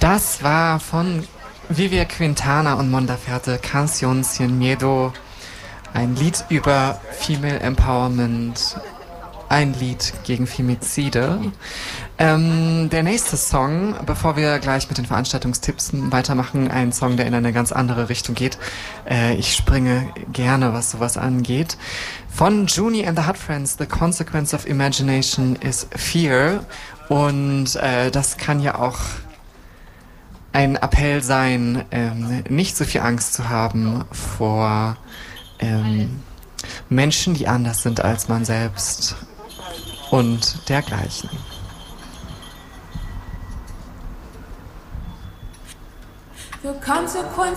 Das war von Vivia Quintana und Mon Laferte, Canción Sin Miedo, ein Lied über Female Empowerment, ein Lied gegen Femizide. Der nächste Song, bevor wir gleich mit den Veranstaltungstipps weitermachen, ein Song, der in eine ganz andere Richtung geht. Ich springe gerne, was sowas angeht. Von Juni and the Hot Friends, The Consequence of Imagination is Fear. Und das kann ja auch ein Appell sein, nicht so viel Angst zu haben vor Menschen, die anders sind als man selbst und dergleichen. The consequence